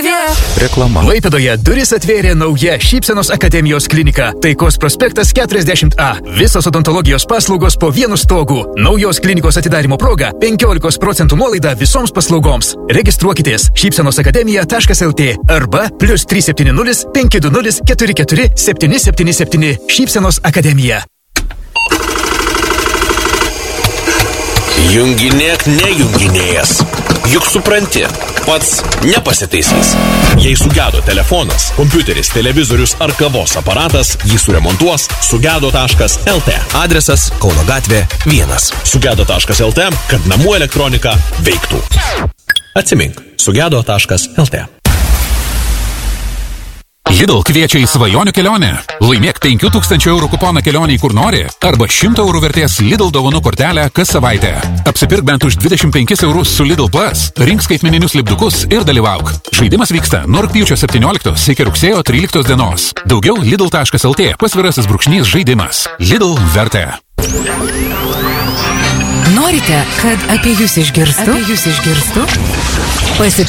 TV. Reklama. Klaipėdoje duris atvėrė nauja Šypsenos akademijos klinika. Taikos prospektas 40A. Visos odontologijos paslaugos po vienu stogu. Naujos klinikos atidarimo proga 15% nuolaida visoms paslaugoms. Registruokitės šypsenosakademija.lt arba +370 520 44 777. Šypsenos akademija. Junginėk nejunginėjęs. Juk supranti, pats nepasitaisys. Jei sugedo telefonas, kompiuteris, televizorius ar kavos aparatas, jį suremontuos sugedo.lt. Adresas Kauno gatvė 1. Sugedo.lt, kad namų elektronika veiktų. Atsimink, sugedo.lt. Lidl kviečia į svajonių kelionę. Laimėk 5000 eurų kuponą kelionį kur nori arba 100 eurų vertės Lidl dovanų kortelę kas savaitę. Apsipirk bent už 25 eurus su Lidl Plus, rink skaitmeninius lipdukus ir dalyvauk. Žaidimas vyksta nuo rugpjūčio 17 iki rugsėjo 13 dienos. Daugiau lidl.lt / žaidimas. Lidl vertė. Norite, kad apie jūs išgirstų? Pasitikėkite.